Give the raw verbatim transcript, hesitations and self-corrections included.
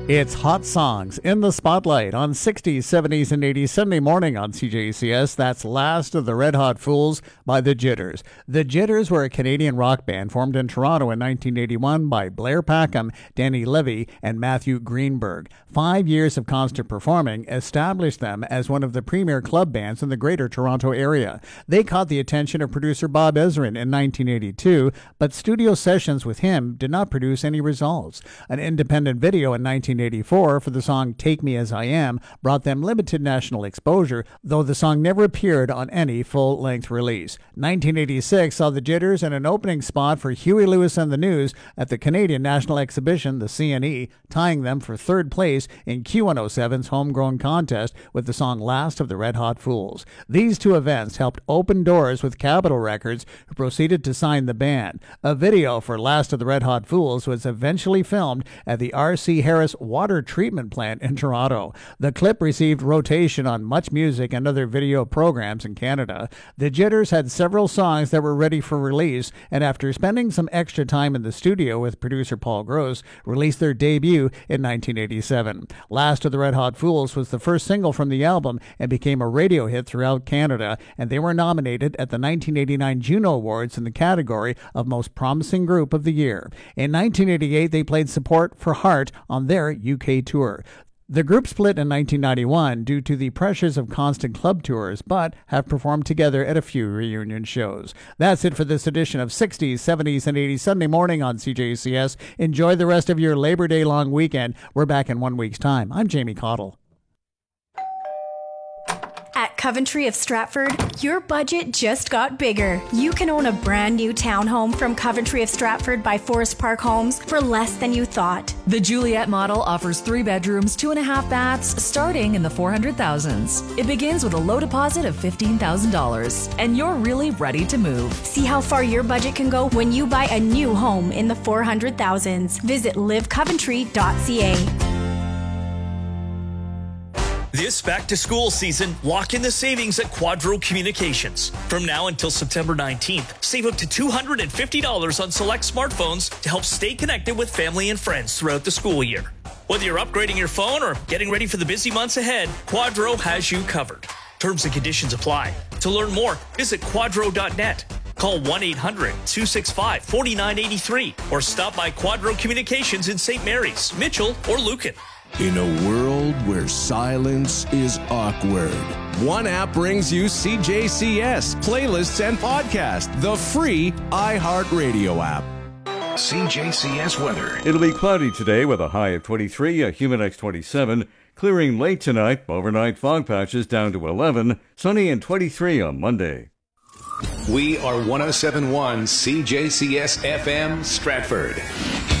It's Hot Songs in the Spotlight on sixties, seventies, and eighties Sunday morning on C J C S. That's Last of the Red Hot Fools by The Jitters. The Jitters were a Canadian rock band formed in Toronto in nineteen eighty-one by Blair Packham, Danny Levy, and Matthew Greenberg. Five years of constant performing established them as one of the premier club bands in the greater Toronto area. They caught the attention of producer Bob Ezrin in nineteen eighty-two, but studio sessions with him did not produce any results. An independent video in nineteen eighty-four for the song Take Me As I Am brought them limited national exposure, though the song never appeared on any full-length release. nineteen eighty-six saw the Jitters in an opening spot for Huey Lewis and the News at the Canadian National Exhibition, the C N E, tying them for third place in Q one oh seven's homegrown contest with the song Last of the Red Hot Fools. These two events helped open doors with Capitol Records, who proceeded to sign the band. A video for Last of the Red Hot Fools was eventually filmed at the R C Harris water treatment plant in Toronto. The clip received rotation on Much Music and other video programs in Canada. The Jitters had several songs that were ready for release, and after spending some extra time in the studio with producer Paul Gross, released their debut in nineteen eighty-seven. Last of the Red Hot Fools was the first single from the album and became a radio hit throughout Canada, and they were nominated at the nineteen eighty-nine Juno Awards in the category of Most Promising Group of the Year. In nineteen eighty-eight, they played support for Heart on their U K tour. The group split in nineteen ninety-one due to the pressures of constant club tours, but have performed together at a few reunion shows. That's it for this edition of sixties, seventies, and eighties Sunday morning on C J C S. Enjoy the rest of your Labor Day long weekend. We're back in one week's time. I'm Jamie Cottle. At Coventry of Stratford, your budget just got bigger. You can own a brand new townhome from Coventry of Stratford by Forest Park Homes for less than you thought. The Juliet model offers three bedrooms, two and a half baths, starting in the four hundred thousands. It begins with a low deposit of fifteen thousand dollars, and you're really ready to move. See how far your budget can go when you buy a new home in the four hundred thousands. Visit live coventry dot c a. This back-to-school season, lock in the savings at Quadro Communications. From now until September nineteenth, save up to two hundred fifty dollars on select smartphones to help stay connected with family and friends throughout the school year. Whether you're upgrading your phone or getting ready for the busy months ahead, Quadro has you covered. Terms and conditions apply. To learn more, visit quadro dot net. Call one eight hundred, two six five, four nine eight three or stop by Quadro Communications in Saint Mary's, Mitchell, or Lucan. In a world where silence is awkward, one app brings you C J C S, playlists, and podcasts, the free iHeartRadio app. C J C S weather. It'll be cloudy today with a high of twenty-three, a humid X twenty-seven. Clearing late tonight, overnight fog patches down to eleven. Sunny and twenty-three on Monday. We are one oh seven point one C J C S F M Stratford.